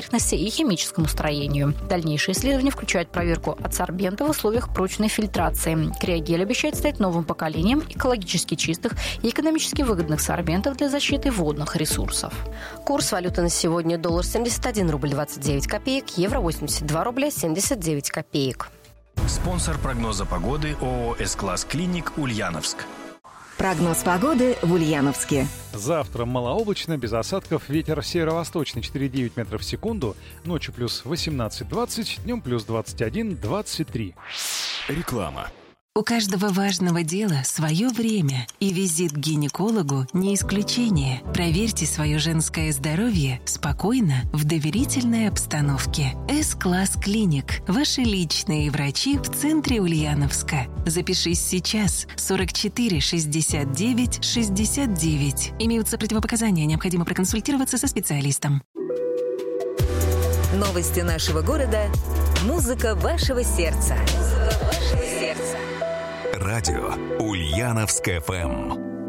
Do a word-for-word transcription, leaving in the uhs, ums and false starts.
поверхности и химическому строению. Дальнейшие исследования включают проверку адсорбента в условиях прочной фильтрации. Криогель обещает стать новым поколением экологически чистых и экономически выгодных сорбентов для защиты водных ресурсов. Курс валюты на сегодня: доллар семьдесят один рубль двадцать девять копеек, евро восемьдесят два рубля семьдесят девять копеек. Спонсор прогноза погоды ООО «С-класс Клиник» Ульяновск. Прогноз погоды в Ульяновске. Завтра малооблачно, без осадков, ветер северо-восточный четыре целых девять метров в секунду, ночью плюс восемнадцать двадцать, днем плюс двадцать один двадцать три. Реклама. У каждого важного дела свое время, и визит к гинекологу не исключение. Проверьте свое женское здоровье спокойно, в доверительной обстановке. С-класс Клиник. Ваши личные врачи в центре Ульяновска. Запишись сейчас. сорок четыре шестьдесят девять шестьдесят девять. Имеются противопоказания, необходимо проконсультироваться со специалистом. Новости нашего города. Музыка вашего сердца. Музыка вашего сердца. Радио Ульяновск эф эм.